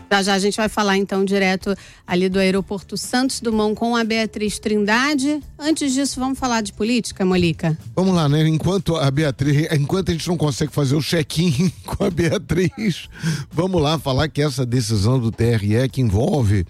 Já a gente vai falar então direto ali do aeroporto Santos Dumont com a Beatriz Trindade. Antes disso, vamos falar de política, Molica? Vamos lá, né? Enquanto a gente não consegue fazer o check-in com a Beatriz, vamos lá falar que essa decisão do TRE que envolve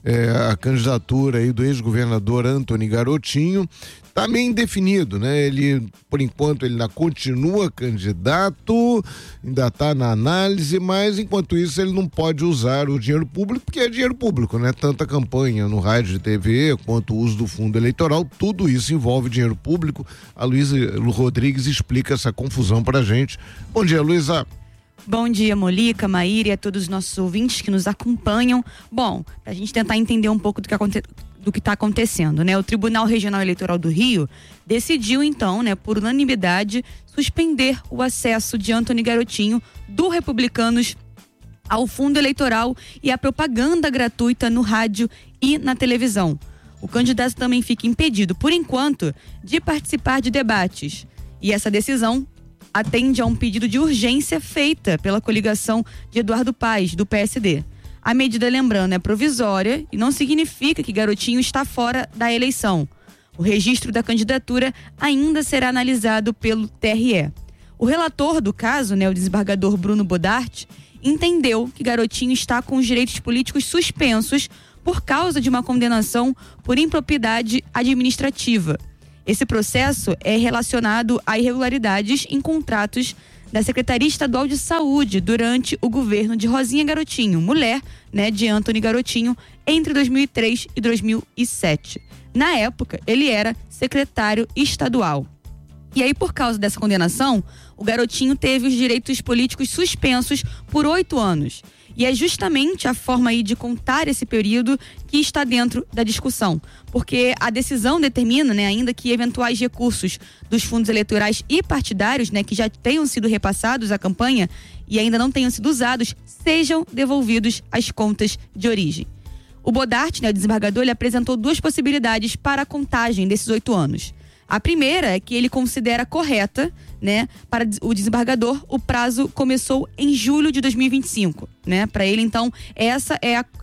a candidatura aí do ex-governador Antony Garotinho tá meio indefinido, né? Ele, por enquanto, ele ainda continua candidato, ainda tá na análise, mas enquanto isso ele não pode usar o dinheiro público, porque é dinheiro público, né? Tanta campanha no rádio e TV, quanto o uso do fundo eleitoral, tudo isso envolve dinheiro público. A Luísa Rodrigues explica essa confusão pra gente. Bom dia, Luísa. Bom dia, Molica, Maíra e a todos os nossos ouvintes que nos acompanham. Bom, pra gente tentar entender um pouco do que está acontecendo, né? O Tribunal Regional Eleitoral do Rio decidiu então, né, por unanimidade, suspender o acesso de Antony Garotinho do Republicanos ao fundo eleitoral e à propaganda gratuita no rádio e na televisão. O candidato também fica impedido, por enquanto, de participar de debates. E essa decisão atende a um pedido de urgência feita pela coligação de Eduardo Paes, do PSD. A medida, lembrando, é provisória e não significa que Garotinho está fora da eleição. O registro da candidatura ainda será analisado pelo TRE. O relator do caso, né, o desembargador Bruno Bodart, entendeu que Garotinho está com os direitos políticos suspensos por causa de uma condenação por improbidade administrativa. Esse processo é relacionado a irregularidades em contratos da Secretaria Estadual de Saúde durante o governo de Rosinha Garotinho, mulher, né, de Antony Garotinho, entre 2003 e 2007. Na época, ele era secretário estadual. E aí, por causa dessa condenação, o Garotinho teve os direitos políticos suspensos por 8 anos. E é justamente a forma aí de contar esse período que está dentro da discussão. Porque a decisão determina, né, ainda que eventuais recursos dos fundos eleitorais e partidários, né, que já tenham sido repassados à campanha e ainda não tenham sido usados, sejam devolvidos às contas de origem. O Bodart, né, o desembargador, ele apresentou 2 possibilidades para a contagem desses 8 anos. A primeira é que ele considera correta, né, para o desembargador, o prazo começou em julho de 2025, né? Para ele, então, essa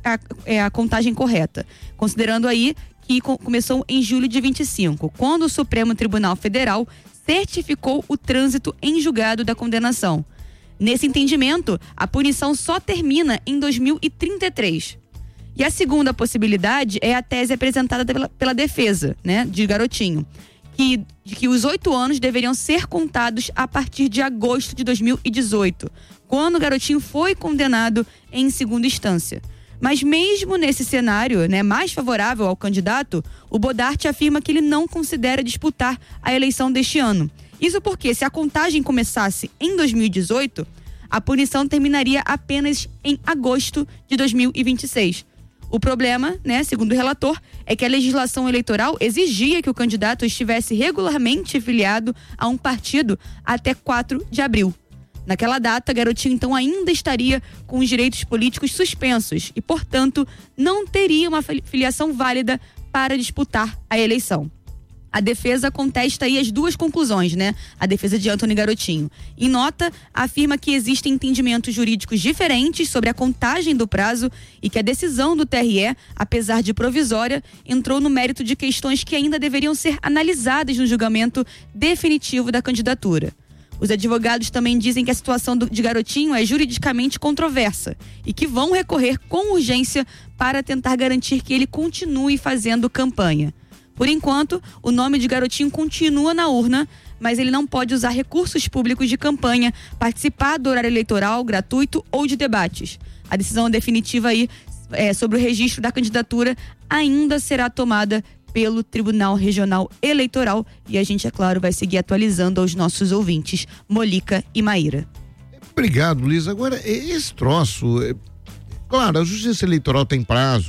é a contagem correta, considerando aí que começou em julho de 25, quando o Supremo Tribunal Federal certificou o trânsito em julgado da condenação. Nesse entendimento, a punição só termina em 2033. E a segunda possibilidade é a tese apresentada pela defesa, né, de Garotinho, de que os 8 anos deveriam ser contados a partir de agosto de 2018, quando o Garotinho foi condenado em segunda instância. Mas mesmo nesse cenário, né, mais favorável ao candidato, o Bodart afirma que ele não considera disputar a eleição deste ano. Isso porque, se a contagem começasse em 2018, a punição terminaria apenas em agosto de 2026. O problema, né, segundo o relator, é que a legislação eleitoral exigia que o candidato estivesse regularmente filiado a um partido até 4 de abril. Naquela data, Garotinho então ainda estaria com os direitos políticos suspensos e, portanto, não teria uma filiação válida para disputar a eleição. A defesa contesta aí as 2 conclusões, né? A defesa de Antony Garotinho. Em nota, afirma que existem entendimentos jurídicos diferentes sobre a contagem do prazo e que a decisão do TRE, apesar de provisória, entrou no mérito de questões que ainda deveriam ser analisadas no julgamento definitivo da candidatura. Os advogados também dizem que a situação de Garotinho é juridicamente controversa e que vão recorrer com urgência para tentar garantir que ele continue fazendo campanha. Por enquanto, o nome de Garotinho continua na urna, mas ele não pode usar recursos públicos de campanha, participar do horário eleitoral gratuito ou de debates. A decisão definitiva aí sobre o registro da candidatura ainda será tomada pelo Tribunal Regional Eleitoral e a gente, é claro, vai seguir atualizando aos nossos ouvintes, Molica e Maíra. Obrigado, Luiz. Agora, esse troço... Claro, a Justiça Eleitoral tem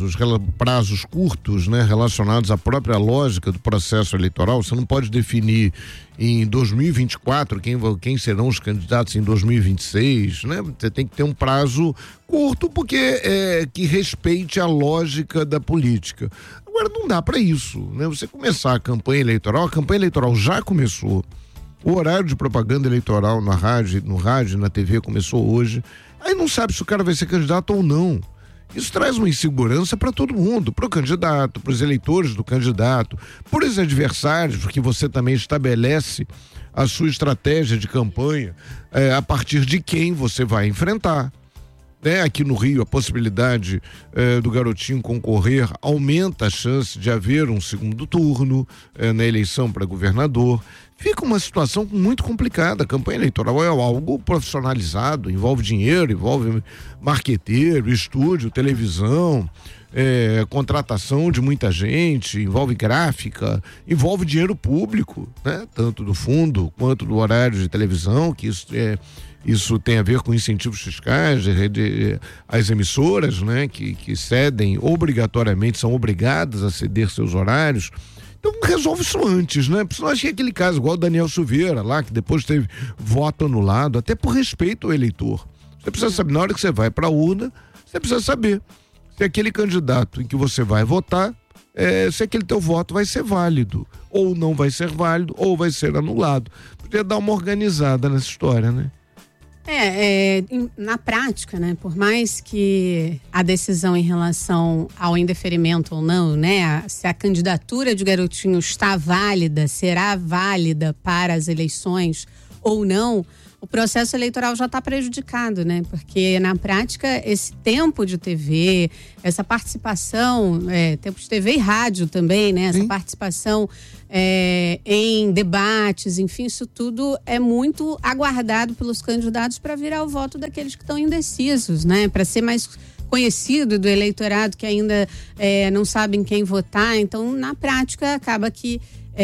prazos curtos, né, relacionados à própria lógica do processo eleitoral. Você não pode definir em 2024 quem serão os candidatos em 2026, né? Você tem que ter um prazo curto porque que respeite a lógica da política. Agora, não dá para isso, né? Você começar a campanha eleitoral já começou. O horário de propaganda eleitoral no rádio e na TV começou hoje. Aí não sabe se o cara vai ser candidato ou não. Isso traz uma insegurança para todo mundo, para o candidato, para os eleitores do candidato, para os adversários, porque você também estabelece a sua estratégia de campanha a partir de quem você vai enfrentar. Aqui no Rio, a possibilidade do garotinho concorrer aumenta a chance de haver um segundo turno na eleição para governador. Fica uma situação muito complicada. A campanha eleitoral é algo profissionalizado, envolve dinheiro, envolve marqueteiro, estúdio, televisão, contratação de muita gente, envolve gráfica, envolve dinheiro público, né? Tanto do fundo quanto do horário de televisão, que isso tem a ver com incentivos fiscais, as emissoras, né, que cedem obrigatoriamente, são obrigadas a ceder seus horários. Então resolve isso antes, né? Porque senão achei aquele caso igual o Daniel Silveira lá, que depois teve voto anulado, até por respeito ao eleitor. Você precisa saber, na hora que você vai para a urna, você precisa saber se aquele candidato em que você vai votar, se aquele teu voto vai ser válido, ou não vai ser válido, ou vai ser anulado. Podia dar uma organizada nessa história, né? Na prática, né, por mais que a decisão em relação ao indeferimento ou não, né, se a candidatura de garotinho está válida, será válida para as eleições ou não, o processo eleitoral já está prejudicado, né? Porque na prática esse tempo de TV, essa participação, tempo de TV e rádio também, né? Essa participação em debates, enfim, isso tudo é muito aguardado pelos candidatos para virar o voto daqueles que estão indecisos, né? Para ser mais conhecido do eleitorado que ainda não sabem quem votar. Então, na prática, acaba que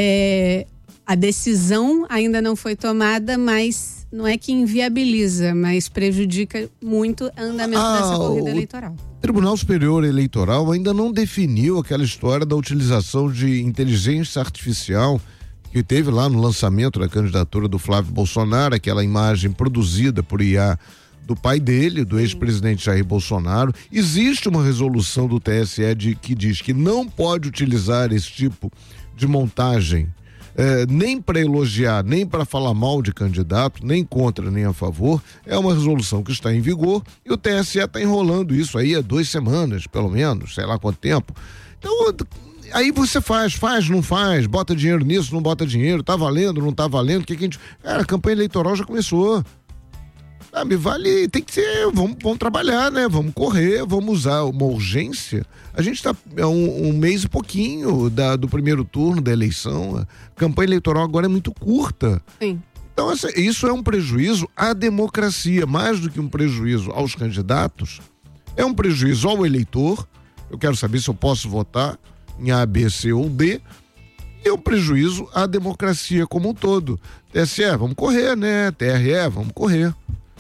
a decisão ainda não foi tomada, mas não é que inviabiliza, mas prejudica muito o andamento dessa corrida eleitoral. O Tribunal Superior Eleitoral ainda não definiu aquela história da utilização de inteligência artificial que teve lá no lançamento da candidatura do Flávio Bolsonaro, aquela imagem produzida por IA do pai dele, do ex-presidente Jair Bolsonaro. Existe uma resolução do TSE que diz que não pode utilizar esse tipo de montagem nem para elogiar, nem para falar mal de candidato, nem contra, nem a favor. É uma resolução que está em vigor e o TSE está enrolando isso aí há 2 semanas, pelo menos, sei lá quanto tempo. Então, aí você faz, não faz, bota dinheiro nisso, não bota dinheiro, tá valendo, não tá valendo, o que a gente... Cara, a campanha eleitoral já começou. Sabe, vale, tem que ser, vamos trabalhar, né? Vamos correr, vamos usar uma urgência. A gente está um mês e pouquinho do primeiro turno da eleição. A campanha eleitoral agora é muito curta. Sim. Então, isso é um prejuízo à democracia, mais do que um prejuízo aos candidatos. É um prejuízo ao eleitor. Eu quero saber se eu posso votar em A, B, C ou D. E é um prejuízo à democracia como um todo. TSE, vamos correr, né? TRE, vamos correr.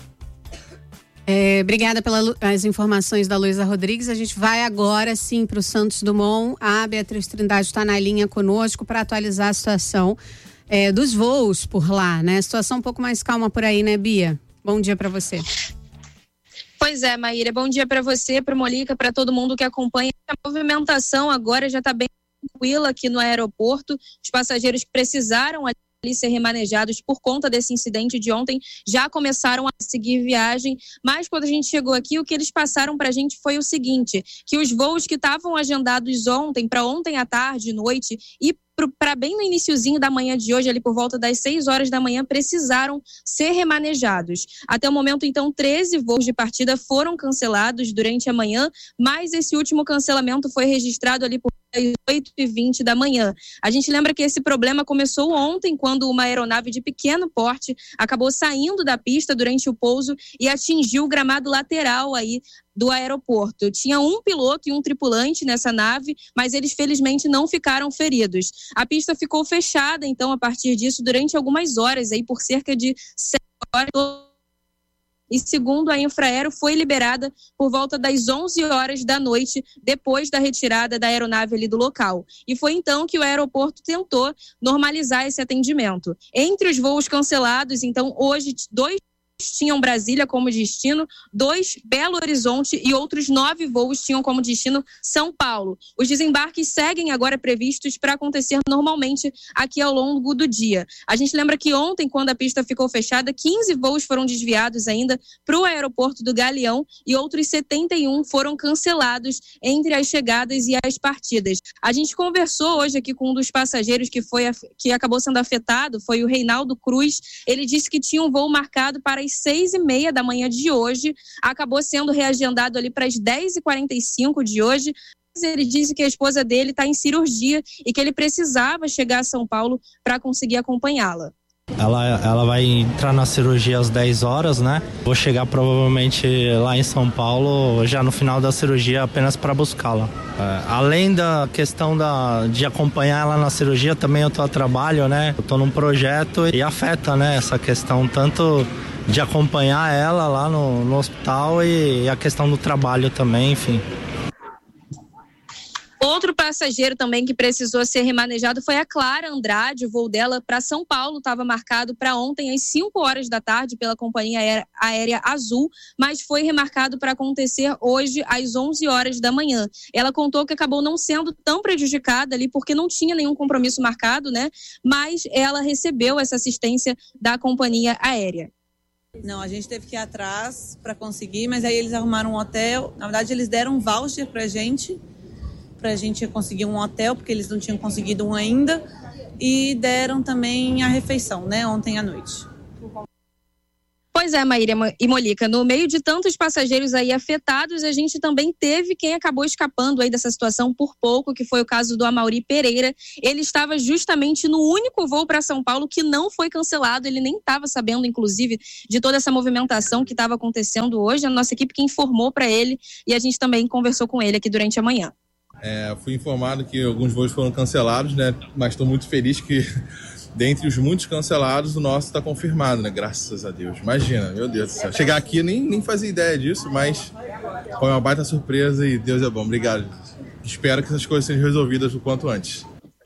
Obrigada pelas informações da Luísa Rodrigues. A gente vai agora sim para o Santos Dumont. A Beatriz Trindade está na linha conosco para atualizar a situação dos voos por lá, né? Situação um pouco mais calma por aí, né, Bia? Bom dia para você. Pois é, Maíra, bom dia para você, para Molica, para todo mundo que acompanha. A movimentação agora já está bem tranquila aqui no aeroporto. Os passageiros que precisaram ali ser remanejados por conta desse incidente de ontem já começaram a seguir viagem, mas quando a gente chegou aqui, o que eles passaram pra gente foi o seguinte, que os voos que estavam agendados ontem, para ontem à tarde, noite e para bem no iniciozinho da manhã de hoje, ali por volta das 6 horas da manhã, precisaram ser remanejados. Até o momento, então, 13 voos de partida foram cancelados durante a manhã, mas esse último cancelamento foi registrado ali por 8h20 da manhã. A gente lembra que esse problema começou ontem, quando uma aeronave de pequeno porte acabou saindo da pista durante o pouso e atingiu o gramado lateral aí do aeroporto. Tinha um piloto e um tripulante nessa nave, mas eles felizmente não ficaram feridos. A pista ficou fechada, então, a partir disso, durante algumas horas, aí por cerca de 7 horas. E segundo a Infraero, foi liberada por volta das 11 horas da noite, depois da retirada da aeronave ali do local. E foi então que o aeroporto tentou normalizar esse atendimento. Entre os voos cancelados, então, hoje, 2 tinham Brasília como destino, 2 Belo Horizonte e outros 9 voos tinham como destino São Paulo. Os desembarques seguem agora previstos para acontecer normalmente aqui ao longo do dia. A gente lembra que ontem, quando a pista ficou fechada, 15 voos foram desviados ainda para o aeroporto do Galeão e outros 71 foram cancelados entre as chegadas e as partidas. A gente conversou hoje aqui com um dos passageiros que acabou sendo afetado, foi o Reinaldo Cruz. Ele disse que tinha um voo marcado para as 6h30 da manhã de hoje, acabou sendo reagendado ali para as 10h45 de hoje. Ele disse que a esposa dele está em cirurgia e que ele precisava chegar a São Paulo para conseguir acompanhá-la. Ela vai entrar na cirurgia às 10 horas, né? Vou chegar provavelmente lá em São Paulo já no final da cirurgia apenas para buscá-la. Além da questão de acompanhar ela na cirurgia, também eu tô a trabalho, né? Eu tô num projeto e afeta, né? Essa questão tanto de acompanhar ela lá no hospital e a questão do trabalho também, enfim. Outro passageiro também que precisou ser remanejado foi a Clara Andrade. O voo dela para São Paulo estava marcado para ontem às 5 horas da tarde pela companhia aérea Azul, mas foi remarcado para acontecer hoje às 11 horas da manhã. Ela contou que acabou não sendo tão prejudicada ali porque não tinha nenhum compromisso marcado, né? Mas ela recebeu essa assistência da companhia aérea. Não, a gente teve que ir atrás para conseguir, mas aí eles arrumaram um hotel. Na verdade, eles deram um voucher pra gente conseguir um hotel, porque eles não tinham conseguido um ainda, e deram também a refeição, né, ontem à noite. Pois é, Maíra e Molica, no meio de tantos passageiros aí afetados, a gente também teve quem acabou escapando aí dessa situação por pouco, que foi o caso do Amaury Pereira. Ele estava justamente no único voo para São Paulo que não foi cancelado, ele nem estava sabendo, inclusive, de toda essa movimentação que estava acontecendo hoje. A nossa equipe que informou para ele e a gente também conversou com ele aqui durante a manhã. Fui informado que alguns voos foram cancelados, né? Mas estou muito feliz que, dentre os muitos cancelados, o nosso está confirmado, né? Graças a Deus. Imagina, meu Deus do céu. Chegar aqui, nem fazia ideia disso, mas foi uma baita surpresa e Deus é bom. Obrigado. Espero que essas coisas sejam resolvidas o quanto antes.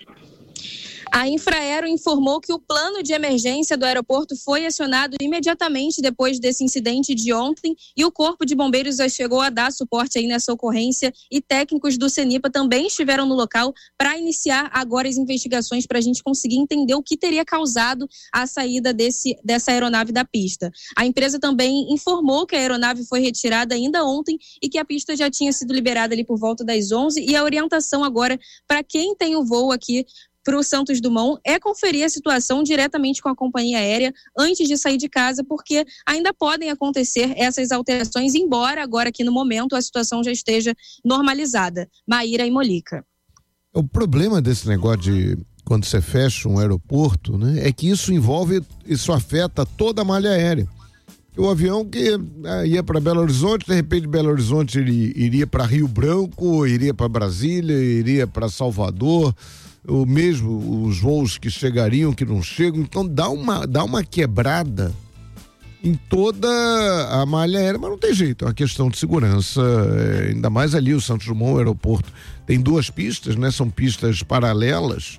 A Infraero informou que o plano de emergência do aeroporto foi acionado imediatamente depois desse incidente de ontem e o Corpo de Bombeiros já chegou a dar suporte aí nessa ocorrência e técnicos do CENIPA também estiveram no local para iniciar agora as investigações para a gente conseguir entender o que teria causado a saída dessa aeronave da pista. A empresa também informou que a aeronave foi retirada ainda ontem e que a pista já tinha sido liberada ali por volta das 11 e a orientação agora para quem tem o voo aqui para o Santos Dumont é conferir a situação diretamente com a companhia aérea antes de sair de casa, porque ainda podem acontecer essas alterações, embora agora aqui no momento a situação já esteja normalizada. Maíra e Molica. O problema desse negócio de quando você fecha um aeroporto, né, é que isso afeta toda a malha aérea. O avião que ia para Belo Horizonte, de repente Belo Horizonte ele iria para Rio Branco, iria para Brasília, iria para Salvador, o mesmo os voos que chegariam, que não chegam, então dá uma quebrada em toda a malha aérea, mas não tem jeito, é uma questão de segurança, ainda mais ali o Santos Dumont, o aeroporto, tem 2 pistas, né, são pistas paralelas,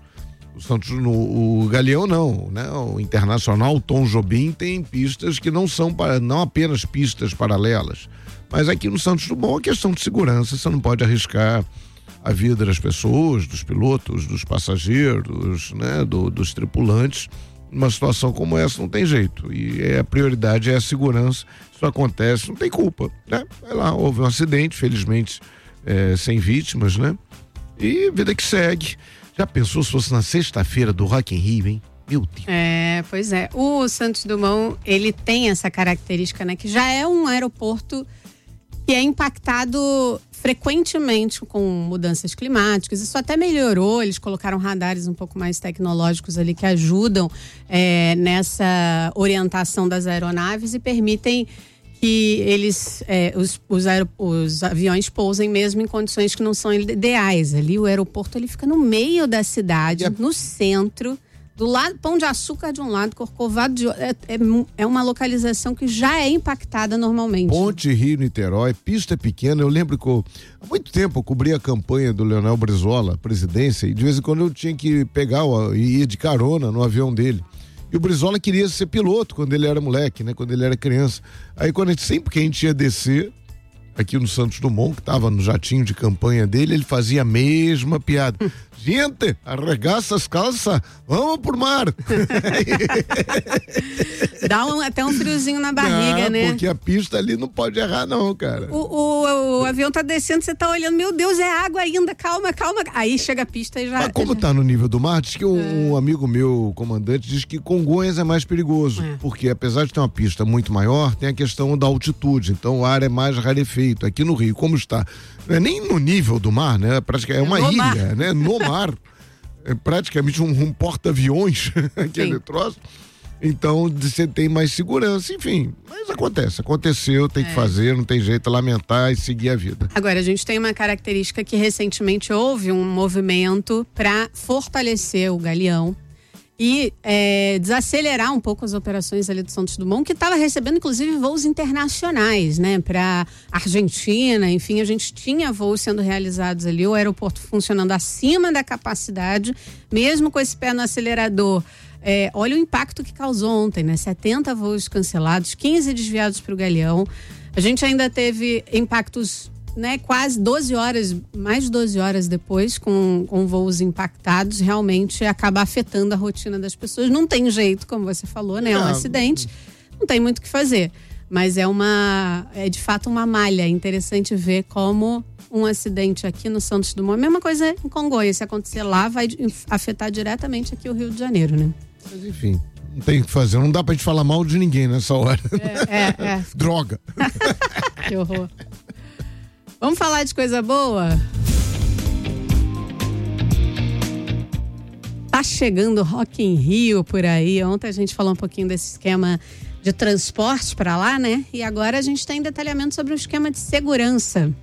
o Galeão não, né, o Internacional, o Tom Jobim tem pistas que não são não apenas pistas paralelas, mas aqui no Santos Dumont é questão de segurança, você não pode arriscar a vida das pessoas, dos pilotos, dos passageiros, né, dos tripulantes. Numa situação como essa não tem jeito. E a prioridade é a segurança. Isso acontece, não tem culpa, né? Vai lá, houve um acidente, felizmente sem vítimas, né? E vida que segue. Já pensou se fosse na sexta-feira do Rock in Rio, hein? Meu Deus. Pois é. O Santos Dumont, ele tem essa característica, né? Que já é um aeroporto que é impactado frequentemente com mudanças climáticas. Isso até melhorou, eles colocaram radares um pouco mais tecnológicos ali que ajudam nessa orientação das aeronaves e permitem que eles, os aviões pousem mesmo em condições que não são ideais. Ali o aeroporto ele fica no meio da cidade, no centro. Do lado, Pão de Açúcar de um lado, Corcovado de outro. É uma localização que já é impactada normalmente. Ponte Rio-Niterói, pista pequena. Eu lembro que há muito tempo eu cobri a campanha do Leonel Brizola, presidência, e de vez em quando eu tinha que pegar e ir de carona no avião dele. E o Brizola queria ser piloto quando ele era moleque, né? Quando ele era criança. Aí sempre que a gente ia descer aqui no Santos Dumont, que estava no jatinho de campanha dele, ele fazia a mesma piada. Gente, arregaça as calças, vamos pro mar. Dá até um friozinho na barriga, né? Porque a pista ali não pode errar não, cara. O avião tá descendo, você tá olhando, meu Deus, é água ainda, calma. Aí chega a pista e já... Mas como tá no nível do mar, diz que um amigo meu, comandante, diz que Congonhas é mais perigoso, porque apesar de ter uma pista muito maior, tem a questão da altitude, então o ar é mais rarefeito. Aqui no Rio, como está, não é nem no nível do mar, né? Praticamente é uma ilha, mar, né? No mar. É praticamente um porta-aviões, aquele troço. Então, você tem mais segurança, enfim. Mas aconteceu, tem que fazer, não tem jeito, lamentar e seguir a vida. Agora, a gente tem uma característica que recentemente houve um movimento para fortalecer o Galeão e desacelerar um pouco as operações ali do Santos Dumont, que estava recebendo inclusive voos internacionais, né, para Argentina, enfim, a gente tinha voos sendo realizados ali, o aeroporto funcionando acima da capacidade, mesmo com esse pé no acelerador. Olha o impacto que causou ontem, né, 70 voos cancelados, 15 desviados para o Galeão. A gente ainda teve impactos, né, quase 12 horas, mais de 12 horas depois, com voos impactados, realmente acaba afetando a rotina das pessoas. Não tem jeito, como você falou, né? É um acidente, não tem muito o que fazer. Mas é de fato uma malha. É interessante ver como um acidente aqui no Santos Dumont, a mesma coisa em Congonhas, se acontecer lá, vai afetar diretamente aqui o Rio de Janeiro, né? Mas enfim, não tem o que fazer, não dá pra gente falar mal de ninguém nessa hora. Droga. Que horror. Vamos falar de coisa boa? Tá chegando Rock in Rio por aí. Ontem a gente falou um pouquinho desse esquema de transporte para lá, né? E agora a gente tem detalhamento sobre o esquema de segurança.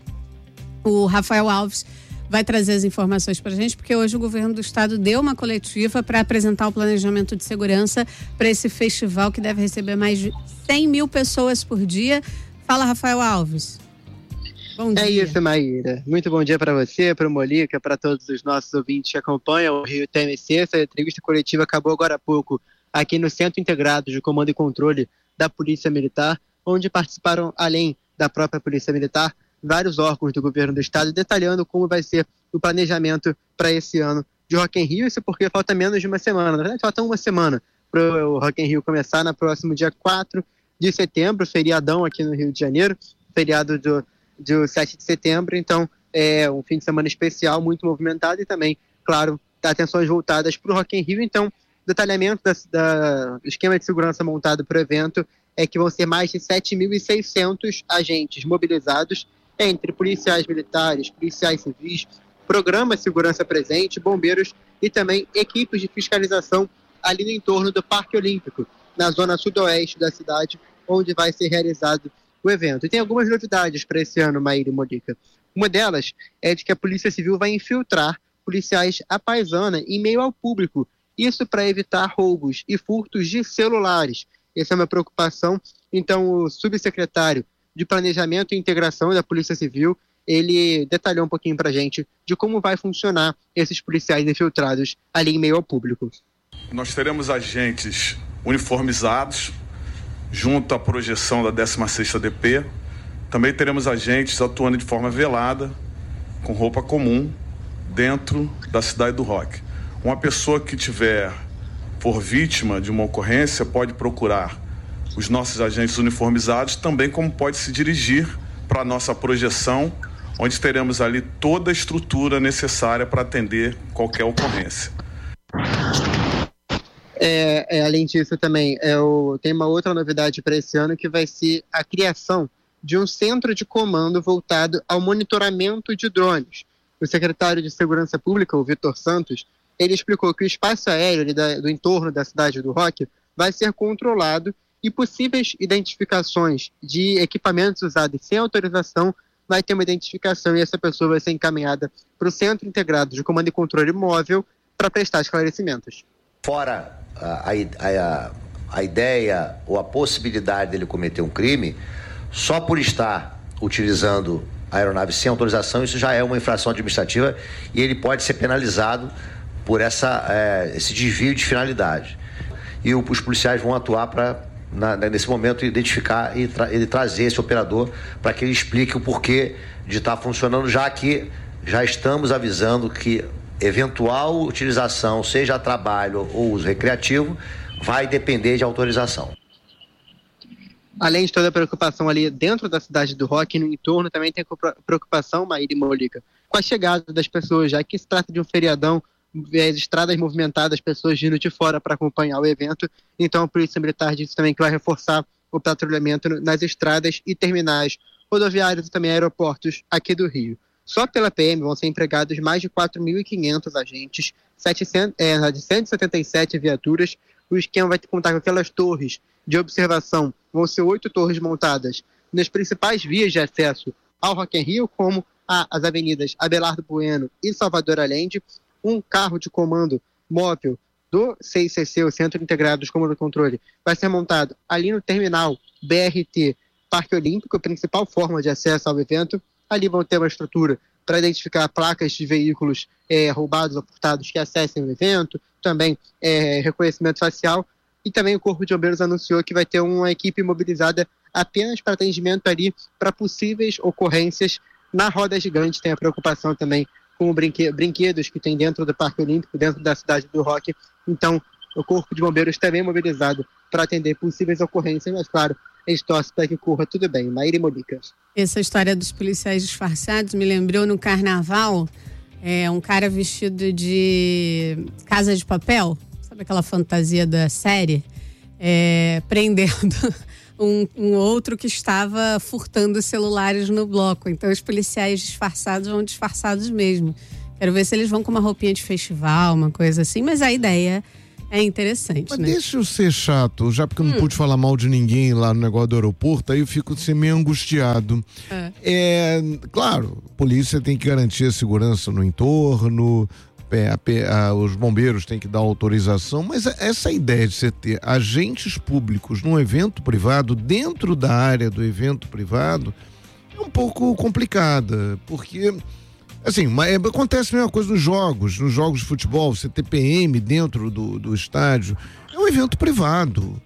O Rafael Alves vai trazer as informações pra gente, porque hoje o governo do estado deu uma coletiva para apresentar o planejamento de segurança para esse festival que deve receber mais de 100 mil pessoas por dia. Fala, Rafael Alves. Bom dia. É isso, Maíra. Muito bom dia para você, para o Molica, para todos os nossos ouvintes que acompanham o Rio TMC. Essa entrevista coletiva acabou agora há pouco aqui no Centro Integrado de Comando e Controle da Polícia Militar, onde participaram, além da própria Polícia Militar, vários órgãos do governo do estado, detalhando como vai ser o planejamento para esse ano de Rock in Rio. Isso porque falta menos de uma semana. Na verdade, falta uma semana para o Rock in Rio começar no próximo dia 4 de setembro, feriadão aqui no Rio de Janeiro, feriado do 7 de setembro, então é um fim de semana especial, muito movimentado e também, claro, atenções voltadas para o Rock in Rio. Então, detalhamento do esquema de segurança montado para o evento é que vão ser mais de 7.600 agentes mobilizados entre policiais militares, policiais civis, programa Segurança Presente, bombeiros e também equipes de fiscalização ali no entorno do Parque Olímpico, na zona sudoeste da cidade, onde vai ser realizado o evento. E tem algumas novidades para esse ano, Maíra e Molica. Uma delas é de que a Polícia Civil vai infiltrar policiais à paisana em meio ao público. Isso para evitar roubos e furtos de celulares. Essa é uma preocupação. Então, o subsecretário de Planejamento e Integração da Polícia Civil, ele detalhou um pouquinho para a gente de como vai funcionar esses policiais infiltrados ali em meio ao público. Nós teremos agentes uniformizados, junto à projeção da 16ª DP. Também teremos agentes atuando de forma velada, com roupa comum, dentro da cidade do Rock. Uma pessoa que for vítima de uma ocorrência pode procurar os nossos agentes uniformizados, também como pode se dirigir para a nossa projeção, onde teremos ali toda a estrutura necessária para atender qualquer ocorrência. Além disso também, tem uma outra novidade para esse ano, que vai ser a criação de um centro de comando voltado ao monitoramento de drones. O secretário de Segurança Pública, o Vitor Santos, ele explicou que o espaço aéreo do entorno da cidade do Rock vai ser controlado e possíveis identificações de equipamentos usados sem autorização vai ter uma identificação e essa pessoa vai ser encaminhada para o Centro Integrado de Comando e Controle Móvel para prestar esclarecimentos. Fora a ideia ou a possibilidade dele cometer um crime, só por estar utilizando a aeronave sem autorização, isso já é uma infração administrativa e ele pode ser penalizado por esse desvio de finalidade. e os policiais vão atuar para, nesse momento, identificar e trazer esse operador para que ele explique o porquê de estar funcionando, já que já estamos avisando que eventual utilização, seja a trabalho ou uso recreativo, vai depender de autorização. Além de toda a preocupação ali dentro da cidade do Rock e no entorno, também tem preocupação, Maíra e Mônica, com a chegada das pessoas, já que se trata de um feriadão, as estradas movimentadas, pessoas vindo de fora para acompanhar o evento. Então a Polícia Militar disse também que vai reforçar o patrulhamento nas estradas e terminais rodoviários e também aeroportos aqui do Rio. Só pela PM vão ser empregados mais de 4.500 agentes, 177 viaturas. O esquema vai contar com aquelas torres de observação. Vão ser 8 torres montadas nas principais vias de acesso ao Rock in Rio, como as avenidas Abelardo Bueno e Salvador Allende. Um carro de comando móvel do CICC, o Centro Integrado de Comando e Controle, vai ser montado ali no terminal BRT Parque Olímpico, a principal forma de acesso ao evento. Ali vão ter uma estrutura para identificar placas de veículos roubados ou furtados que acessem o evento, também reconhecimento facial, e também o Corpo de Bombeiros anunciou que vai ter uma equipe mobilizada apenas para atendimento ali para possíveis ocorrências na roda gigante. Tem a preocupação também com brinquedos que tem dentro do Parque Olímpico, dentro da cidade do Rock. Então, o Corpo de Bombeiros também mobilizado para atender possíveis ocorrências, mas claro, a gente torce para que corra tudo bem. Maíra e Mônica. Essa história dos policiais disfarçados me lembrou no carnaval, um cara vestido de Casa de Papel, sabe aquela fantasia da série? Prendendo um outro que estava furtando celulares no bloco. Então os policiais disfarçados vão disfarçados mesmo. Quero ver se eles vão com uma roupinha de festival, uma coisa assim, mas a ideia é interessante, mas né? Deixa eu ser chato, já porque eu não pude falar mal de ninguém lá no negócio do aeroporto, aí eu fico assim, meio angustiado. Claro, a polícia tem que garantir a segurança no entorno, os bombeiros têm que dar autorização, mas essa ideia de você ter agentes públicos num evento privado, dentro da área do evento privado, é um pouco complicada, porque... Assim, acontece a mesma coisa nos jogos de futebol, você ter PM dentro do estádio, é um evento privado.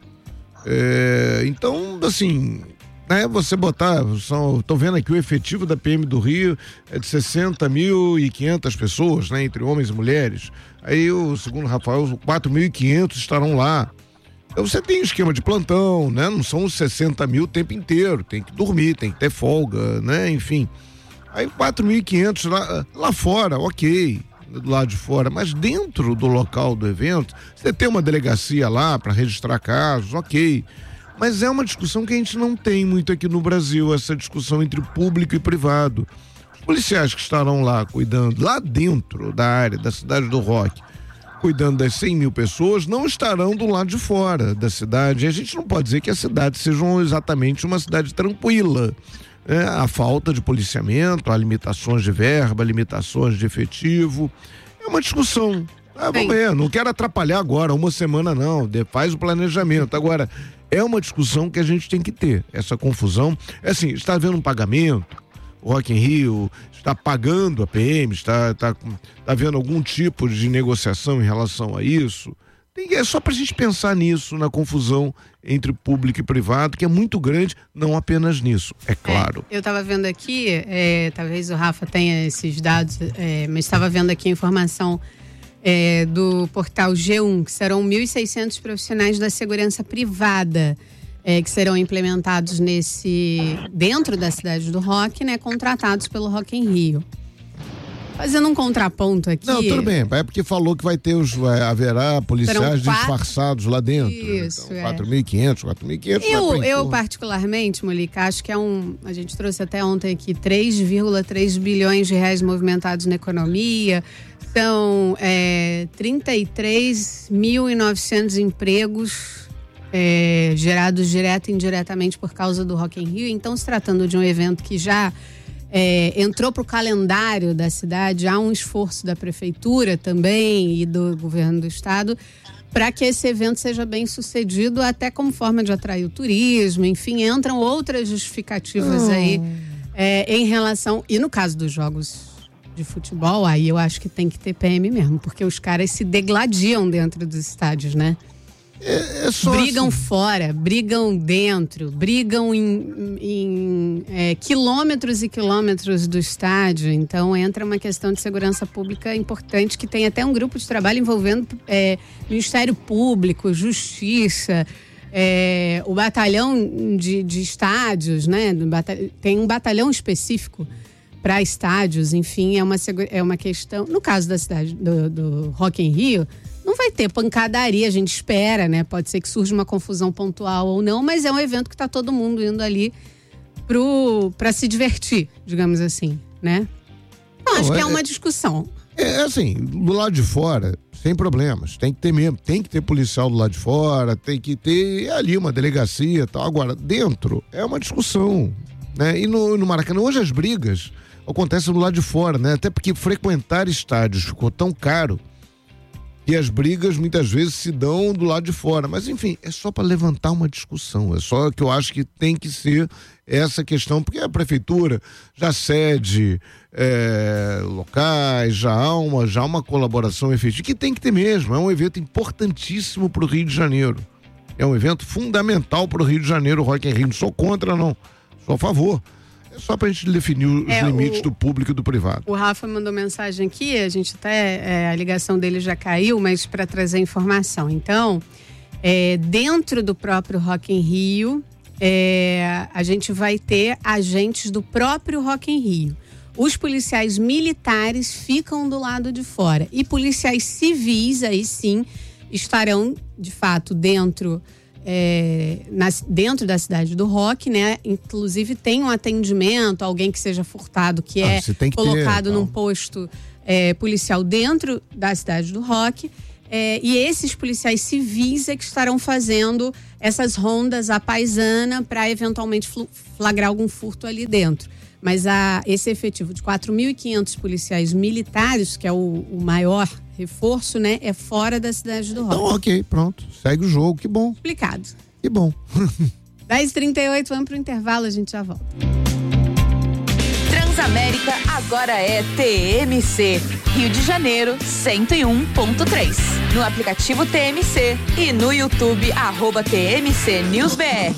Então, assim, né, você botar, tô vendo aqui o efetivo da PM do Rio é de 60.500 pessoas, né, entre homens e mulheres. Aí, segundo o Rafael, 4.500 estarão lá. Então você tem esquema de plantão, né, não são os 60 mil o tempo inteiro, tem que dormir, tem que ter folga, né, enfim. Aí 4.500 lá fora, ok, do lado de fora, mas dentro do local do evento, você tem uma delegacia lá para registrar casos, ok. Mas é uma discussão que a gente não tem muito aqui no Brasil, essa discussão entre público e privado. Os policiais que estarão lá cuidando, lá dentro da área da cidade do Rock, cuidando das 100 mil pessoas, não estarão do lado de fora da cidade. E a gente não pode dizer que a cidade seja exatamente uma cidade tranquila. A falta de policiamento, há limitações de verba, limitações de efetivo, é uma discussão. Vamos ver, não quero atrapalhar agora, uma semana não, faz o planejamento. Agora, é uma discussão que a gente tem que ter, essa confusão. Assim, está havendo um pagamento, o Rock in Rio está pagando a PM, está havendo algum tipo de negociação em relação a isso. É só pra gente pensar nisso, na confusão entre público e privado, que é muito grande, não apenas nisso, é claro. Eu estava vendo aqui, talvez o Rafa tenha esses dados, mas estava vendo aqui a informação do portal G1, que serão 1.600 profissionais da segurança privada que serão implementados dentro da cidade do Rock, né, contratados pelo Rock in Rio. Fazendo um contraponto aqui. Não, tudo bem, é porque falou que haverá policiais disfarçados lá dentro. Isso, então, 4.500. Eu particularmente, Mônica, acho que a gente trouxe até ontem aqui 3,3 bilhões de reais movimentados na economia, são 33.900 empregos gerados direto e indiretamente por causa do Rock in Rio. Então, se tratando de um evento que já entrou para o calendário da cidade, há um esforço da prefeitura também e do governo do estado para que esse evento seja bem sucedido, até como forma de atrair o turismo, enfim, entram outras justificativas aí em relação, e no caso dos jogos de futebol, aí eu acho que tem que ter PM mesmo, porque os caras se degladiam dentro dos estádios, né? Brigam fora, brigam dentro, brigam em quilômetros e quilômetros do estádio. Então entra uma questão de segurança pública importante, que tem até um grupo de trabalho envolvendo Ministério Público, Justiça, o batalhão de estádios, né? Tem um batalhão específico para estádios, enfim, é uma questão. No caso da cidade do Rock in Rio, não vai ter pancadaria, a gente espera, né? Pode ser que surja uma confusão pontual ou não, mas é um evento que tá todo mundo indo ali para se divertir, digamos assim, né? Não, acho que é uma discussão. Assim, do lado de fora, sem problemas, tem que ter mesmo, tem que ter policial do lado de fora, tem que ter ali uma delegacia e tal. Agora, dentro é uma discussão, né? E no Maracanã, hoje as brigas acontecem do lado de fora, né? Até porque frequentar estádios ficou tão caro e as brigas muitas vezes se dão do lado de fora, mas enfim, é só para levantar uma discussão, é só que eu acho que tem que ser essa questão, porque a prefeitura já cede locais, já há uma colaboração efetiva, que tem que ter mesmo, é um evento importantíssimo para o Rio de Janeiro, é um evento fundamental para o Rio de Janeiro, o Rock in Rio, não sou contra não, sou a favor. É só pra gente definir os limites do público e do privado. O Rafa mandou mensagem aqui, a gente até, a ligação dele já caiu, mas para trazer informação. Então, dentro do próprio Rock in Rio, a gente vai ter agentes do próprio Rock in Rio. Os policiais militares ficam do lado de fora. E policiais civis, aí sim, estarão, de fato, dentro da cidade do Rock, né? Inclusive tem um atendimento, alguém que seja furtado, que colocado num posto policial dentro da cidade do Rock. E esses policiais civis que estarão fazendo essas rondas à paisana para eventualmente flagrar algum furto ali dentro. Mas esse efetivo de 4.500 policiais militares, que é o maior reforço, né? É fora da cidade do Rock. Então, ok, pronto. Segue o jogo, que bom. Explicado. Que bom. 10h38, vamos pro intervalo, a gente já volta. Transamérica agora é TMC. Rio de Janeiro, 101.3. No aplicativo TMC e no YouTube, @TMC News BR.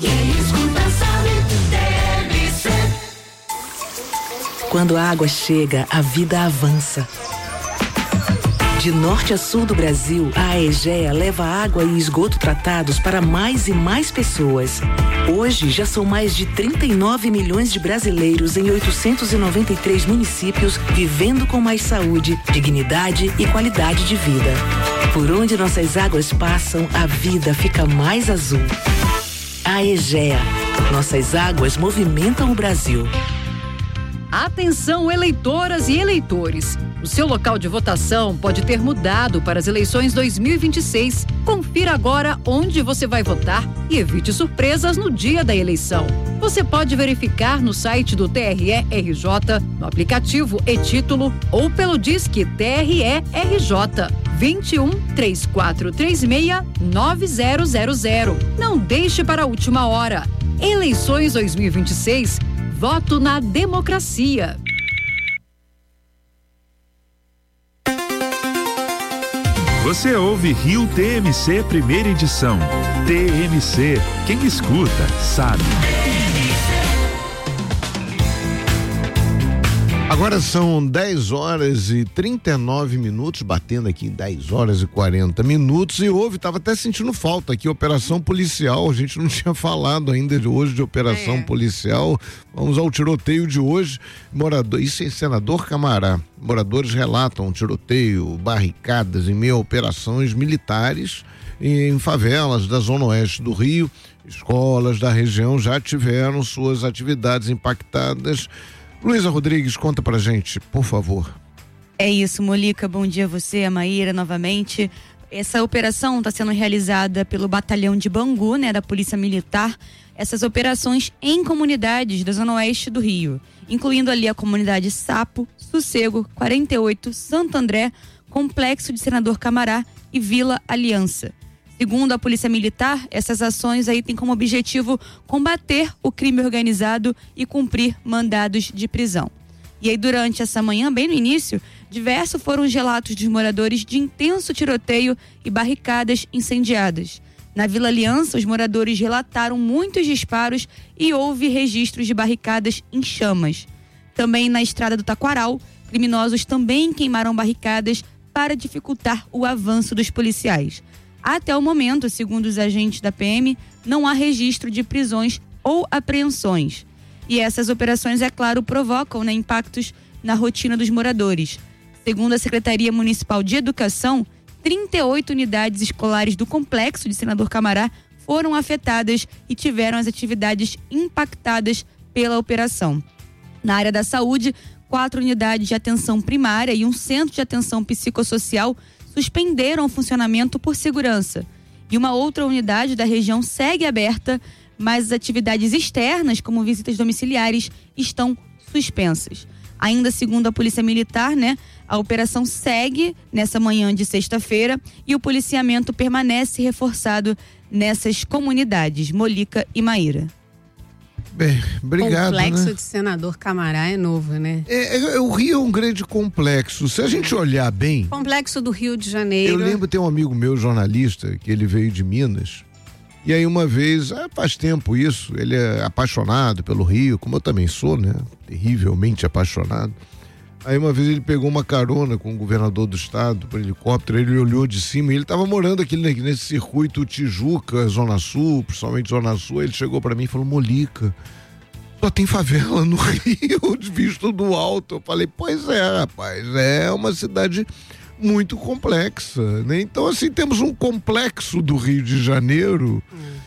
Quando a água chega, a vida avança. De norte a sul do Brasil, a Aegea leva água e esgoto tratados para mais e mais pessoas. Hoje, já são mais de 39 milhões de brasileiros em 893 municípios vivendo com mais saúde, dignidade e qualidade de vida. Por onde nossas águas passam, a vida fica mais azul. Aegea. Nossas águas movimentam o Brasil. Atenção, eleitoras e eleitores. O seu local de votação pode ter mudado para as eleições 2026. Confira agora onde você vai votar e evite surpresas no dia da eleição. Você pode verificar no site do TRE-RJ, no aplicativo e-Título ou pelo Disque TRE-RJ 21 3436 9000. Não deixe para a última hora. Eleições 2026. Voto na democracia. Você ouve Rio TMC primeira edição. TMC, quem escuta, sabe. Agora são 10h39, batendo aqui 10h40. E estava até sentindo falta aqui, operação policial, a gente não tinha falado ainda de hoje de operação policial. Vamos ao tiroteio de hoje. Isso em Senador Camará. Moradores relatam tiroteio, barricadas em meio a operações militares em favelas da Zona Oeste do Rio. Escolas da região já tiveram suas atividades impactadas. Luísa Rodrigues, conta pra gente, por favor. É isso, Molica, bom dia a você, a Maíra, novamente. Essa operação está sendo realizada pelo Batalhão de Bangu, né, da Polícia Militar. Essas operações em comunidades da Zona Oeste do Rio, incluindo ali a comunidade Sapo, Sossego, 48, Santo André, Complexo de Senador Camará e Vila Aliança. Segundo a Polícia Militar, essas ações aí têm como objetivo combater o crime organizado e cumprir mandados de prisão. E aí, durante essa manhã, bem no início, diversos foram os relatos dos moradores de intenso tiroteio e barricadas incendiadas. Na Vila Aliança, os moradores relataram muitos disparos e houve registros de barricadas em chamas. Também na estrada do Taquaral, criminosos também queimaram barricadas para dificultar o avanço dos policiais. Até o momento, segundo os agentes da PM, não há registro de prisões ou apreensões. E essas operações, é claro, provocam, né, impactos na rotina dos moradores. Segundo a Secretaria Municipal de Educação, 38 unidades escolares do complexo de Senador Camará foram afetadas e tiveram as atividades impactadas pela operação. Na área da saúde, 4 unidades de atenção primária e um centro de atenção psicossocial suspenderam o funcionamento por segurança. E uma outra unidade da região segue aberta, mas as atividades externas, como visitas domiciliares, estão suspensas. Ainda segundo a Polícia Militar, né, a operação segue nessa manhã de sexta-feira e o policiamento permanece reforçado nessas comunidades, Molica e Maíra. Bem, obrigado. O complexo, né? de Senador Camará é novo, né? O Rio é um grande complexo. Se a gente olhar bem... Complexo do Rio de Janeiro. Eu lembro, tem um amigo meu, jornalista, que ele veio de Minas. E aí uma vez, faz tempo isso, ele é apaixonado pelo Rio, como eu também sou, né? Terrivelmente apaixonado. Aí uma vez ele pegou uma carona com o governador do estado por helicóptero, ele olhou de cima e ele estava morando aqui nesse circuito Tijuca, Zona Sul, principalmente Zona Sul. Ele chegou para mim e falou: Molica, só tem favela no Rio, visto do alto. Eu falei: pois é, rapaz, é uma cidade muito complexa, né? Então, assim, temos um complexo do Rio de Janeiro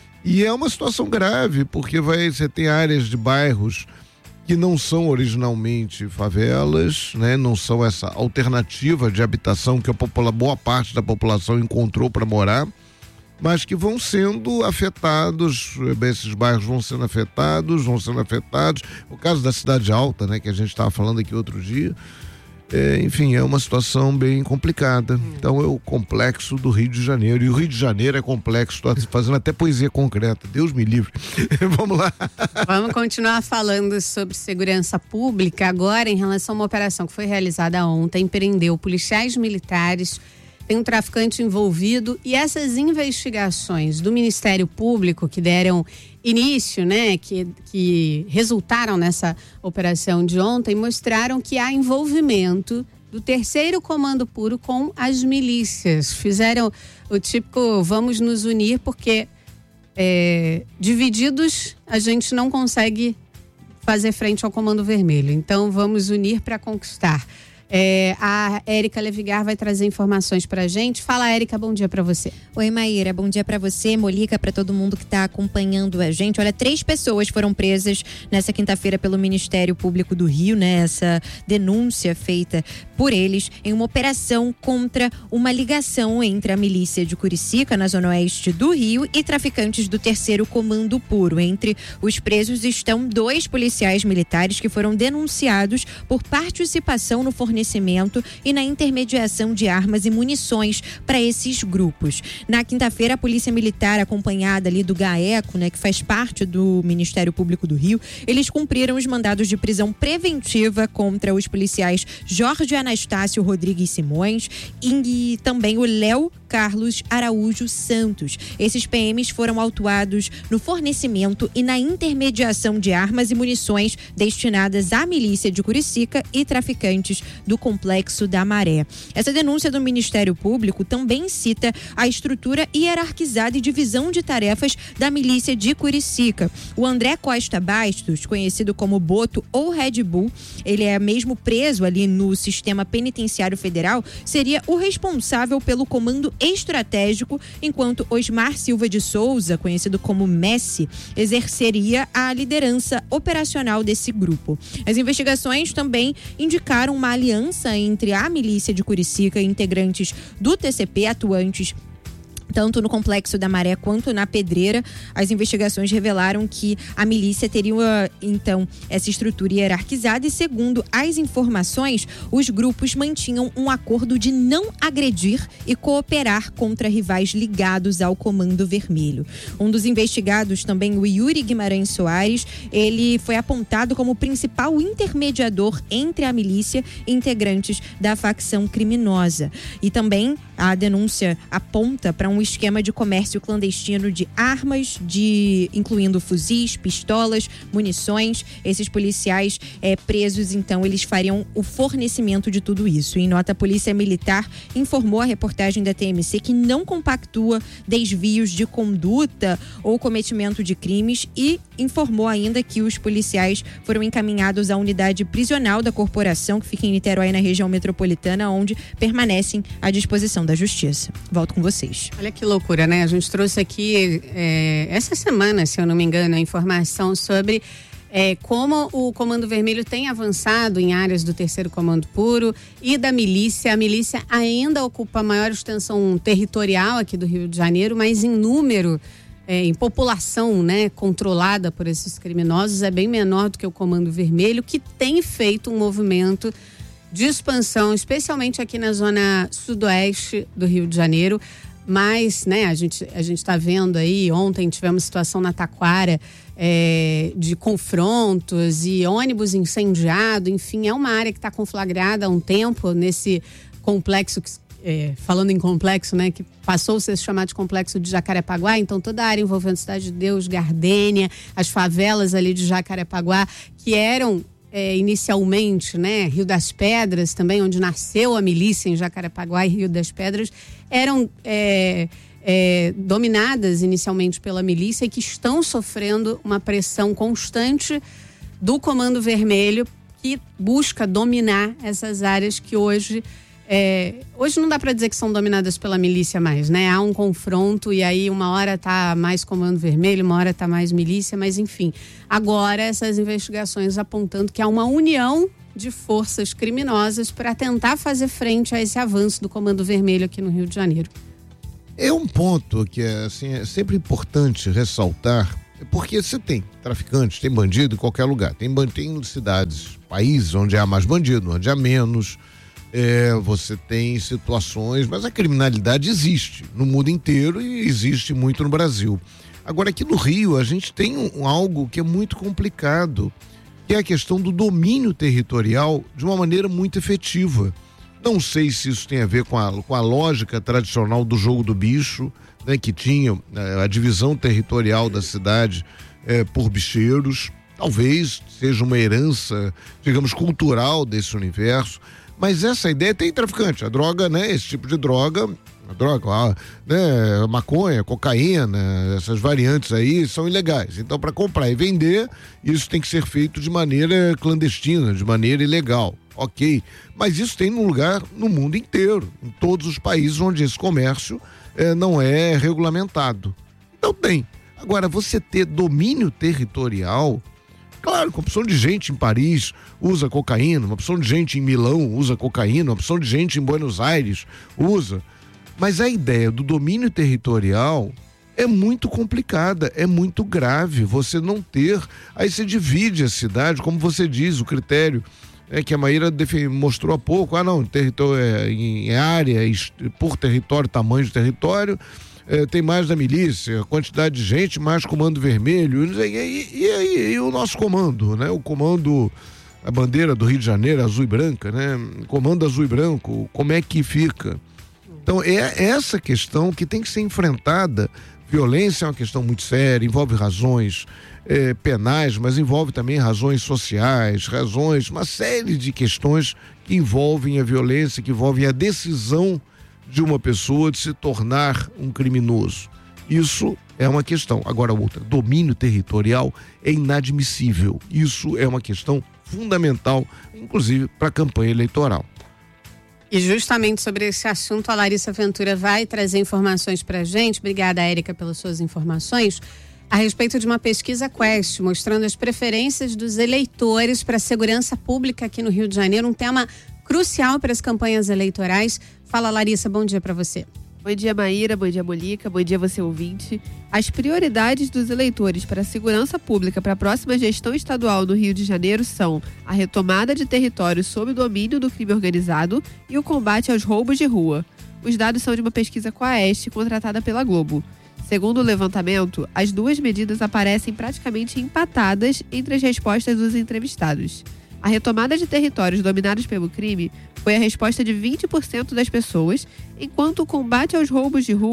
e é uma situação grave, porque você tem áreas de bairros que não são originalmente favelas, né? Não são essa alternativa de habitação que boa parte da população encontrou para morar, mas que vão sendo afetados, esses bairros vão sendo afetados. O caso da Cidade Alta, né? Que a gente estava falando aqui outro dia. Enfim, é uma situação bem complicada. Então é o complexo do Rio de Janeiro. E o Rio de Janeiro é complexo, estou fazendo até poesia concreta. Deus me livre. Vamos lá. Vamos continuar falando sobre segurança pública agora em relação a uma operação que foi realizada ontem, prendeu policiais militares, tem um traficante envolvido, e essas investigações do Ministério Público que deram início, né, que resultaram nessa operação de ontem, mostraram que há envolvimento do 3º Comando Puro com as milícias. Fizeram o típico vamos nos unir porque divididos a gente não consegue fazer frente ao Comando Vermelho. Então vamos unir para conquistar. A Érica Levigar vai trazer informações pra gente. Fala, Érica, bom dia pra você. Oi, Maíra, bom dia pra você, Molica, pra todo mundo que tá acompanhando a gente. Olha, 3 pessoas foram presas nessa quinta-feira pelo Ministério Público do Rio, né? Essa denúncia feita por eles em uma operação contra uma ligação entre a milícia de Curicica, na zona oeste do Rio, e traficantes do 3º Comando Puro. Entre os presos estão 2 policiais militares que foram denunciados por participação no fornecimento e na intermediação de armas e munições para esses grupos. Na quinta-feira, a Polícia Militar, acompanhada ali do GAECO, né, que faz parte do Ministério Público do Rio, eles cumpriram os mandados de prisão preventiva contra os policiais Jorge Anastácio Rodrigues Simões e também o Léo Carlos Araújo Santos. Esses PMs foram autuados no fornecimento e na intermediação de armas e munições destinadas à milícia de Curicica e traficantes do Complexo da Maré. Essa denúncia do Ministério Público também cita a estrutura hierarquizada e divisão de tarefas da milícia de Curicica. O André Costa Bastos, conhecido como Boto ou Red Bull, ele é mesmo preso ali no sistema penitenciário federal, seria o responsável pelo comando estratégico, enquanto Osmar Silva de Souza, conhecido como Messi, exerceria a liderança operacional desse grupo. As investigações também indicaram uma aliança entre a milícia de Curicica e integrantes do TCP atuantes tanto no Complexo da Maré quanto na Pedreira. As investigações revelaram que a milícia teria, então, essa estrutura hierarquizada e, segundo as informações, os grupos mantinham um acordo de não agredir e cooperar contra rivais ligados ao Comando Vermelho. Um dos investigados, também o Yuri Guimarães Soares, ele foi apontado como principal intermediador entre a milícia e integrantes da facção criminosa. E também a denúncia aponta para um um esquema de comércio clandestino de armas, incluindo fuzis, pistolas, munições. Esses policiais presos, então, eles fariam o fornecimento de tudo isso. Em nota, a Polícia Militar informou a reportagem da TMC que não compactua desvios de conduta ou cometimento de crimes e informou ainda que os policiais foram encaminhados à unidade prisional da corporação, que fica em Niterói, na região metropolitana, onde permanecem à disposição da Justiça. Volto com vocês. Olha que loucura, né? A gente trouxe aqui essa semana, se eu não me engano, a informação sobre como o Comando Vermelho tem avançado em áreas do 3º Comando Puro e da milícia. A milícia ainda ocupa a maior extensão territorial aqui do Rio de Janeiro, mas em número, em população, né, controlada por esses criminosos, é bem menor do que o Comando Vermelho, que tem feito um movimento de expansão, especialmente aqui na zona sudoeste do Rio de Janeiro. Mas, né, a gente está vendo aí, ontem tivemos situação na Taquara, de confrontos e ônibus incendiado, enfim, é uma área que está conflagrada há um tempo nesse complexo, falando em complexo, né, que passou a ser chamado de complexo de Jacarepaguá. Então toda a área envolvendo Cidade de Deus, Gardênia, as favelas ali de Jacarepaguá, que eram inicialmente, né, Rio das Pedras também, onde nasceu a milícia em Jacarepaguá e Rio das Pedras, eram dominadas inicialmente pela milícia e que estão sofrendo uma pressão constante do Comando Vermelho, que busca dominar essas áreas que hoje não dá para dizer que são dominadas pela milícia mais, né? Há um confronto e aí uma hora tá mais Comando Vermelho, uma hora tá mais milícia, mas enfim. Agora essas investigações apontando que há uma união de forças criminosas para tentar fazer frente a esse avanço do Comando Vermelho aqui no Rio de Janeiro. É um ponto que é sempre importante ressaltar, porque você tem traficantes, tem bandido em qualquer lugar, tem cidades, países onde há mais bandido, onde há menos. Você tem situações, mas a criminalidade existe no mundo inteiro e existe muito no Brasil. Agora, aqui no Rio, a gente tem algo que é muito complicado, que é a questão do domínio territorial de uma maneira muito efetiva. Não sei se isso tem a ver com a lógica tradicional do jogo do bicho, né, que tinha a divisão territorial da cidade por bicheiros. Talvez seja uma herança, digamos, cultural desse universo. Mas essa ideia tem traficante. A droga, né? Esse tipo de droga, né? Maconha, cocaína, essas variantes aí são ilegais. Então, para comprar e vender, isso tem que ser feito de maneira clandestina, de maneira ilegal. Ok. Mas isso tem um lugar no mundo inteiro, em todos os países onde esse comércio não é regulamentado. Então tem. Agora, você ter domínio territorial. Claro, uma opção de gente em Paris usa cocaína, uma opção de gente em Milão usa cocaína, uma opção de gente em Buenos Aires usa. Mas a ideia do domínio territorial é muito complicada, é muito grave. Você não ter. Aí você divide a cidade, como você diz, o critério que a Maíra mostrou há pouco. Território em área, por território, tamanho de território. Tem mais da milícia, quantidade de gente, mais Comando Vermelho, e o nosso comando, né? O comando, a bandeira do Rio de Janeiro, azul e branca, né? Comando azul e branco, como é que fica? Então é essa questão que tem que ser enfrentada. Violência é uma questão muito séria, envolve razões penais, mas envolve também razões sociais, uma série de questões que envolvem a violência, que envolvem a decisão de uma pessoa de se tornar um criminoso. Isso é uma questão. Agora outra, domínio territorial é inadmissível. Isso é uma questão fundamental, inclusive para a campanha eleitoral. E justamente sobre esse assunto, a Larissa Ventura vai trazer informações para a gente. Obrigada, Érica, pelas suas informações. A respeito de uma pesquisa Quest, mostrando as preferências dos eleitores para a segurança pública aqui no Rio de Janeiro, um tema crucial para as campanhas eleitorais. Fala, Larissa, bom dia para você. Bom dia, Maíra, bom dia, Molica, bom dia, você ouvinte. As prioridades dos eleitores para a segurança pública para a próxima gestão estadual no Rio de Janeiro são a retomada de territórios sob domínio do crime organizado e o combate aos roubos de rua. Os dados são de uma pesquisa Quaest contratada pela Globo. Segundo o levantamento, as duas medidas aparecem praticamente empatadas entre as respostas dos entrevistados. A retomada de territórios dominados pelo crime foi a resposta de 20% das pessoas, enquanto o combate aos roubos de rua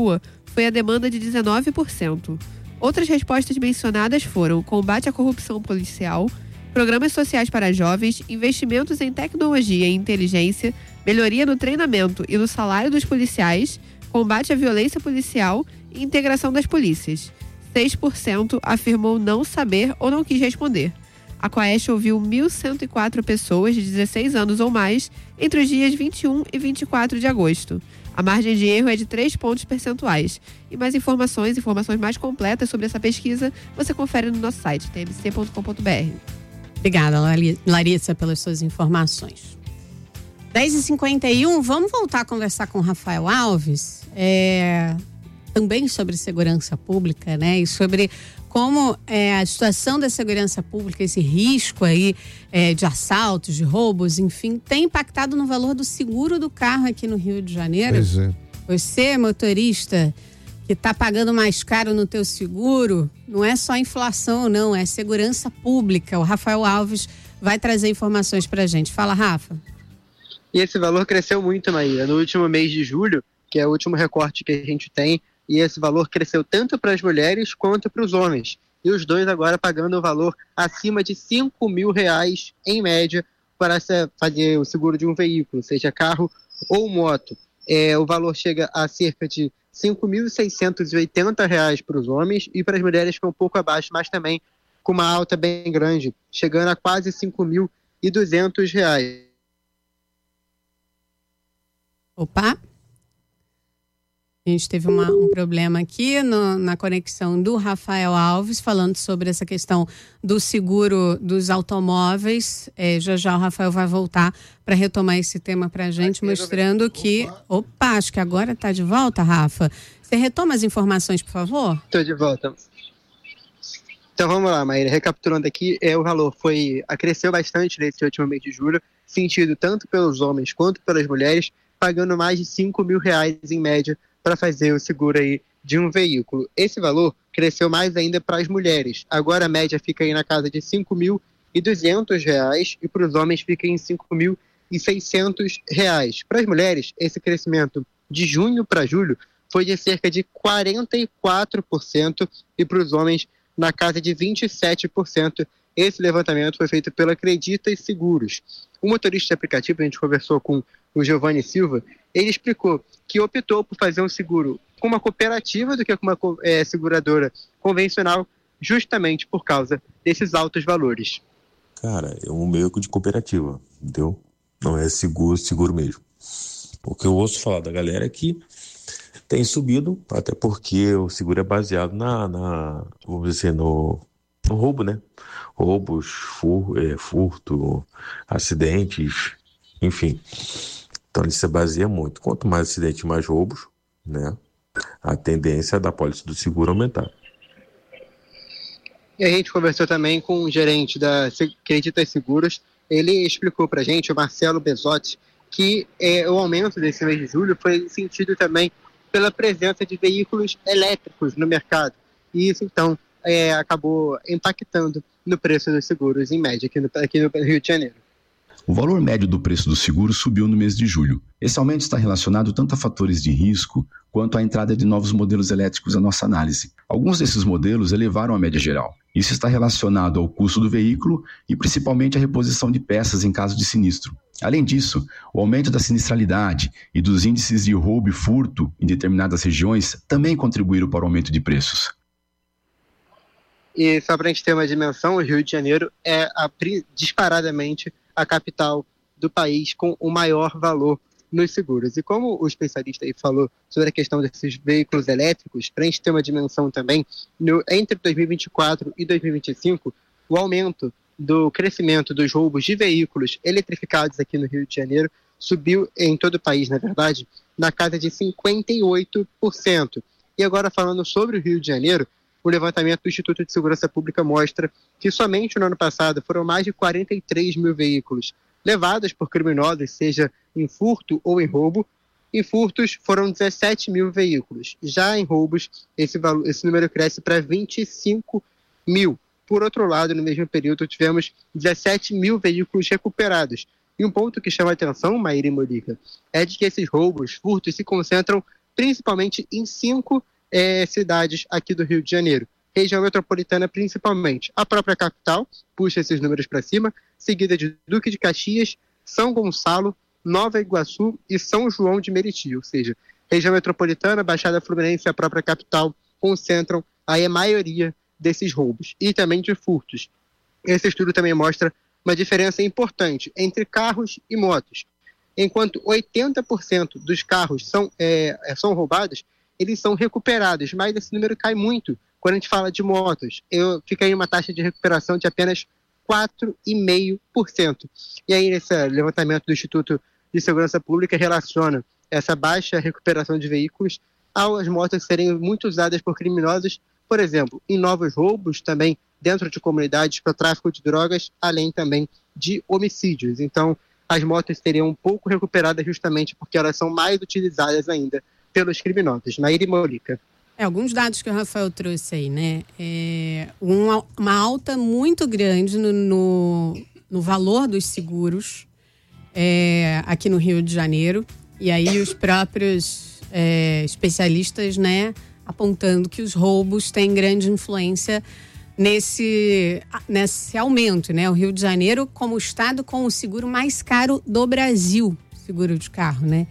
foi a demanda de 19%. Outras respostas mencionadas foram combate à corrupção policial, programas sociais para jovens, investimentos em tecnologia e inteligência, melhoria no treinamento e no salário dos policiais, combate à violência policial e integração das polícias. 6% afirmou não saber ou não quis responder. A Coest ouviu 1.104 pessoas de 16 anos ou mais entre os dias 21 e 24 de agosto. A margem de erro é de 3 pontos percentuais. E mais informações mais completas sobre essa pesquisa, você confere no nosso site, tmc.com.br. Obrigada, Larissa, pelas suas informações. 10h51, vamos voltar a conversar com o Rafael Alves, também sobre segurança pública, né? E sobre como a situação da segurança pública, esse risco aí de assaltos, de roubos, enfim, tem impactado no valor do seguro do carro aqui no Rio de Janeiro. Pois é. Você, motorista, que está pagando mais caro no teu seguro, não é só inflação, não, é segurança pública. O Rafael Alves vai trazer informações pra gente. Fala, Rafa. E esse valor cresceu muito, Maíra. No último mês de julho, que é o último recorte que a gente tem, e esse valor cresceu tanto para as mulheres quanto para os homens. E os dois agora pagando o valor acima de R$5.000 em média para fazer o seguro de um veículo, seja carro ou moto. O valor chega a cerca de R$5.680 para os homens e para as mulheres fica um pouco abaixo, mas também com uma alta bem grande, chegando a quase R$5.200. Opa! A gente teve um problema aqui na conexão do Rafael Alves, falando sobre essa questão do seguro dos automóveis. Já o Rafael vai voltar para retomar esse tema para a gente, mostrando que... Opa, acho que agora está de volta, Rafa. Você retoma as informações, por favor? Estou de volta. Então vamos lá, Maíra. Recapitulando aqui, o valor cresceu bastante nesse último mês de julho, sentido tanto pelos homens quanto pelas mulheres, pagando mais de R$5.000 em média para fazer o seguro aí de um veículo. Esse valor cresceu mais ainda para as mulheres. Agora a média fica aí na casa de R$5.200 e para os homens fica em R$5.600. Para as mulheres, esse crescimento de junho para julho foi de cerca de 44% e para os homens na casa de 27%. Esse levantamento foi feito pela Acredita Seguros. O motorista de aplicativo, a gente conversou com o Giovanni Silva, ele explicou que optou por fazer um seguro com uma cooperativa do que com uma seguradora convencional, justamente por causa desses altos valores. Cara, é um meio de cooperativa, entendeu? Não é seguro mesmo. Porque eu ouço falar da galera que tem subido, até porque o seguro é baseado vamos dizer, no roubo, né? Roubos, furto, acidentes, enfim. Então ele se baseia muito. Quanto mais acidentes, mais roubos, né? A tendência é da pólice do seguro aumentar. E a gente conversou também com o gerente da Acredita Seguros. Ele explicou pra gente, o Marcelo Bezotti, que o aumento desse mês de julho foi sentido também pela presença de veículos elétricos no mercado. E isso, então, acabou impactando no preço dos seguros, em média, aqui no Rio de Janeiro. O valor médio do preço do seguro subiu no mês de julho. Esse aumento está relacionado tanto a fatores de risco quanto à entrada de novos modelos elétricos à nossa análise. Alguns desses modelos elevaram a média geral. Isso está relacionado ao custo do veículo e principalmente à reposição de peças em caso de sinistro. Além disso, o aumento da sinistralidade e dos índices de roubo e furto em determinadas regiões também contribuíram para o aumento de preços. E só para a gente ter uma dimensão, o Rio de Janeiro é disparadamente a capital do país com o maior valor nos seguros. E como o especialista aí falou sobre a questão desses veículos elétricos, para a gente ter uma dimensão também, entre 2024 e 2025, o aumento do crescimento dos roubos de veículos eletrificados aqui no Rio de Janeiro subiu em todo o país, na verdade, na casa de 58%. E agora falando sobre o Rio de Janeiro, o levantamento do Instituto de Segurança Pública mostra que somente no ano passado foram mais de 43 mil veículos levados por criminosos, seja em furto ou em roubo. Em furtos foram 17 mil veículos. Já em roubos, esse número cresce para 25 mil. Por outro lado, no mesmo período, tivemos 17 mil veículos recuperados. E um ponto que chama a atenção, Maíra e Mônica, é de que esses roubos, furtos, se concentram principalmente em 5 cidades aqui do Rio de Janeiro. Região metropolitana principalmente. A própria capital puxa esses números para cima, seguida de Duque de Caxias, São Gonçalo, Nova Iguaçu e São João de Meriti. Ou seja, região metropolitana, Baixada Fluminense e a própria capital concentram aí a maioria desses roubos e também de furtos. Esse estudo também mostra uma diferença importante entre carros e motos. Enquanto 80% dos carros são roubados, eles são recuperados, mas esse número cai muito quando a gente fala de motos. Fica aí uma taxa de recuperação de apenas 4,5%. E aí, esse levantamento do Instituto de Segurança Pública relaciona essa baixa recuperação de veículos às motos serem muito usadas por criminosos, por exemplo, em novos roubos, também dentro de comunidades para tráfico de drogas, além também de homicídios. Então, as motos seriam um pouco recuperadas justamente porque elas são mais utilizadas ainda pelos criminosos. Maíra e Mônica. Alguns dados que o Rafael trouxe aí, né? Uma alta muito grande no valor dos seguros aqui no Rio de Janeiro. E aí os próprios especialistas, né, apontando que os roubos têm grande influência nesse aumento, né? O Rio de Janeiro como o estado com o seguro mais caro do Brasil, seguro de carro, né?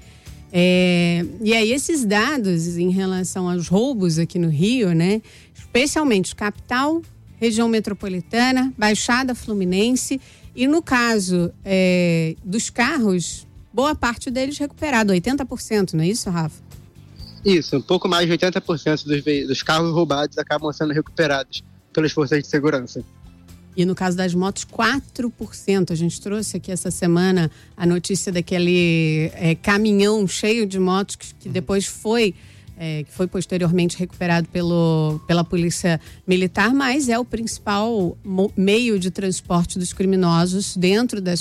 E aí esses dados em relação aos roubos aqui no Rio, né? Especialmente capital, região metropolitana, Baixada Fluminense e no caso dos carros, boa parte deles recuperado, 80%, não é isso, Rafa? Isso, um pouco mais de 80% dos carros roubados acabam sendo recuperados pelas forças de segurança. E no caso das motos, 4%. A gente trouxe aqui essa semana a notícia daquele caminhão cheio de motos que depois foi posteriormente recuperado pela Polícia Militar, mas é o principal meio de transporte dos criminosos dentro das